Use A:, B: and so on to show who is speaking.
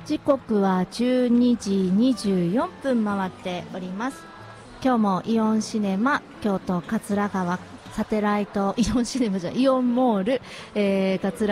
A: 時刻は12時24分回っております。今日もイオンシネマ京都桂川サテライトイオンシネマじゃイオンモール、桂